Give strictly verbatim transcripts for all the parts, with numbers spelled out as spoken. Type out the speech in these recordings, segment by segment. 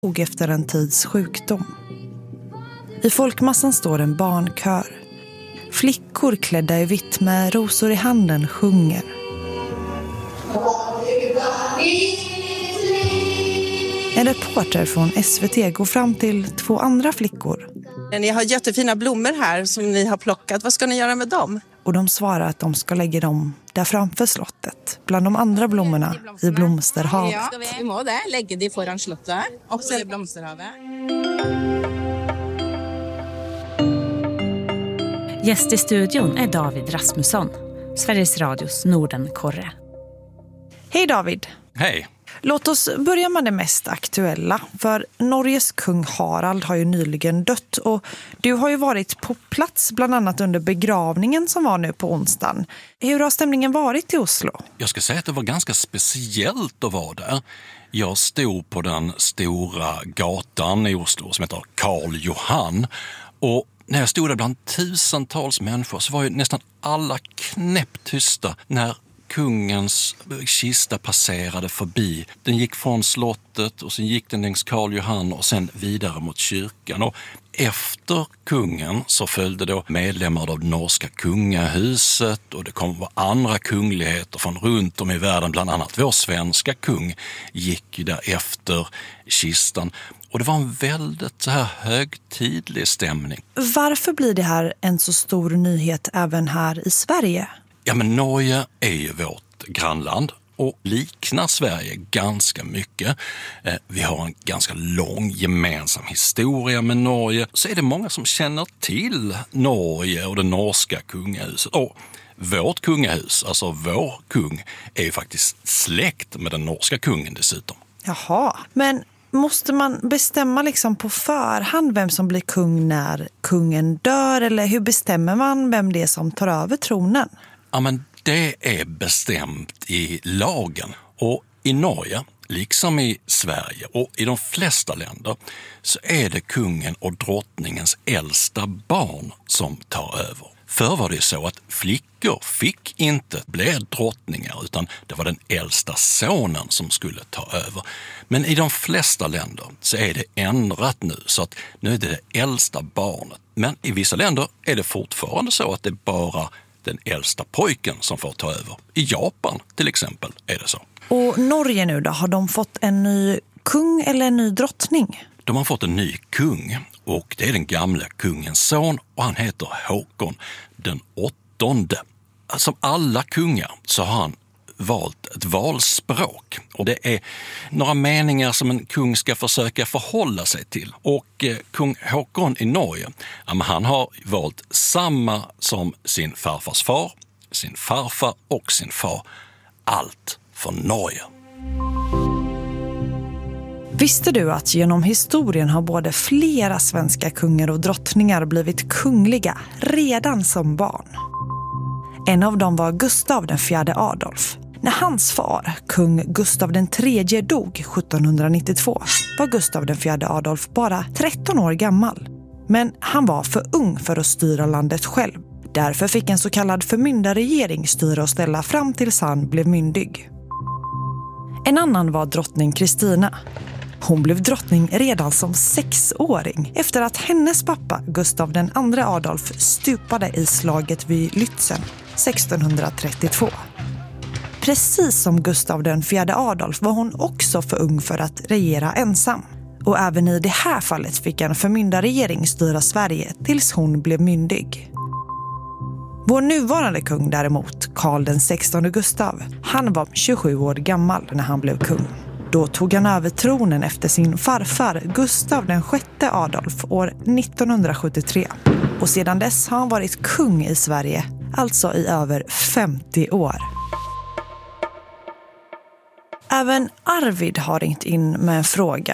dog efter en tids sjukdom. I folkmassan står en barnkör. Flickor klädda i vitt med rosor i handen sjunger. En reporter från S V T går fram till två andra flickor. Ni har jättefina blommor här som ni har plockat. Vad ska ni göra med dem? Och de svarar att de ska lägga dem där framför slottet. Bland de andra blommorna i blomsterhavet. Ja, vi må det. Lägga de foran slottet. Också i blomsterhavet. Gäst i studion är David Rasmusson, Sveriges Radios Nordenkorre. Hej David! Hej! Låt oss börja med det mest aktuella. För Norges kung Harald har ju nyligen dött och du har ju varit på plats bland annat under begravningen som var nu på onsdagen. Hur har stämningen varit i Oslo? Jag ska säga att det var ganska speciellt att vara där. Jag stod på den stora gatan i Oslo som heter Karl Johan och när jag stod där bland tusentals människor så var ju nästan alla knäpptysta när kungens kista passerade förbi. Den gick från slottet och sen gick den längs Karl Johan och sen vidare mot kyrkan. Och efter kungen så följde då medlemmar av det norska kungahuset och det kom andra kungligheter från runt om i världen. Bland annat vår svenska kung gick ju där efter kistan. Och det var en väldigt så här högtidlig stämning. Varför blir det här en så stor nyhet även här i Sverige? Ja, men Norge är ju vårt grannland och liknar Sverige ganska mycket. Eh, vi har en ganska lång gemensam historia med Norge. Så är det många som känner till Norge och det norska kungahuset. Och vårt kungahus, alltså vår kung, är ju faktiskt släkt med den norska kungen dessutom. Jaha, men måste man bestämma liksom på förhand vem som blir kung när kungen dör? Eller hur bestämmer man vem det är som tar över tronen? Ja, men det är bestämt i lagen. Och i Norge, liksom i Sverige och i de flesta länder, så är det kungen och drottningens äldsta barn som tar över. Förr var det så att flickor fick inte bli drottningar utan det var den äldsta sonen som skulle ta över. Men i de flesta länder så är det ändrat nu så att nu är det det äldsta barnet. Men i vissa länder är det fortfarande så att det är bara den äldsta pojken som får ta över. I Japan till exempel är det så. Och Norge nu då, har de fått en ny kung eller en ny drottning? De har fått en ny kung och det är den gamla kungens son och han heter Håkon den åttonde. Som alla kungar så har han valt ett valspråk och det är några meningar som en kung ska försöka förhålla sig till. Och eh, kung Håkon i Norge, ja, men han har valt samma som sin farfars far, sin farfar och sin far. Allt för Norge. Visste du att genom historien har både flera svenska kungar och drottningar blivit kungliga redan som barn? En av dem var Gustav den fjärde Adolf. När hans far, kung Gustav den tredje, dog sjuttonhundranittiotvå var Gustav den fjärde Adolf bara tretton år gammal. Men han var för ung för att styra landet själv. Därför fick en så kallad förmyndarregering styra och ställa fram tills han blev myndig. En annan var drottning Kristina. Hon blev drottning redan som sexåring efter att hennes pappa Gustav den andra Adolf stupade i slaget vid Lützen sextonhundratrettiotvå. Precis som Gustav den fjärde Adolf var hon också för ung för att regera ensam. Och även i det här fallet fick en förmyndarregering styra Sverige tills hon blev myndig. Vår nuvarande kung däremot, Karl den sextonde Gustav, han var tjugosju år gammal när han blev kung. Då tog han över tronen efter sin farfar Gustav den sjätte Adolf år nittonhundrasjuttiotre. Och sedan dess har han varit kung i Sverige, alltså i över femtio år. Även Arvid har ringt in med en fråga.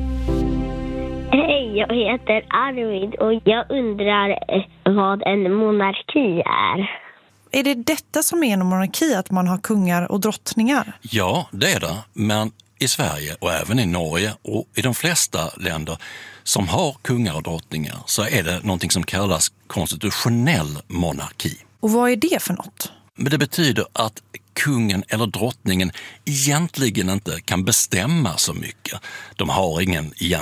Hej, jag heter Arvid och jag undrar vad en monarki är. Är det detta som är en monarki, att man har kungar och drottningar? Ja, det är det. Men i Sverige och även i Norge och i de flesta länder som har kungar och drottningar så är det någonting som kallas konstitutionell monarki. Och vad är det för något? Men det betyder att kungen eller drottningen egentligen inte kan bestämma så mycket. De har ingen egentlig